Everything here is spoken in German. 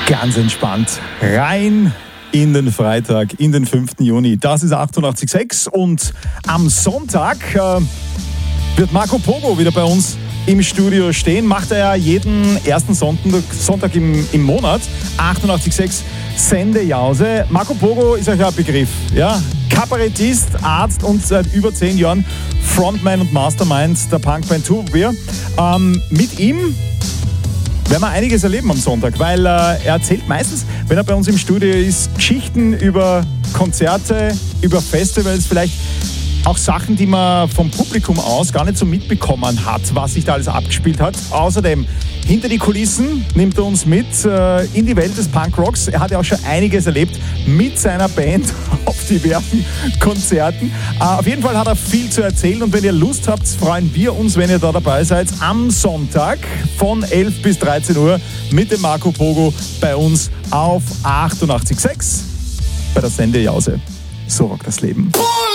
Ganz entspannt rein in den Freitag, in den 5. Juni. Das ist 88.6 und am Sonntag wird Marco Pogo wieder bei uns im Studio stehen. Macht er ja jeden ersten Sonntag im Monat. 88.6 Sendejause. Marco Pogo ist euch ja ein Begriff. Ja? Kabarettist, Arzt und seit über 10 Jahren Frontman und Mastermind der Punkband Two Beer. Mit ihm werden wir einiges erleben am Sonntag, weil er erzählt meistens, wenn er bei uns im Studio ist, Geschichten über Konzerte, über Festivals, vielleicht auch Sachen, die man vom Publikum aus gar nicht so mitbekommen hat, was sich da alles abgespielt hat. Außerdem, hinter die Kulissen nimmt er uns mit in die Welt des Punkrocks. Er hat ja auch schon einiges erlebt mit seiner Band auf diversen Konzerten. Auf jeden Fall hat er viel zu erzählen und wenn ihr Lust habt, freuen wir uns, wenn ihr da dabei seid, am Sonntag von 11 bis 13 Uhr mit dem Marco Pogo bei uns auf 88.6 bei der Sendejause. So rockt das Leben.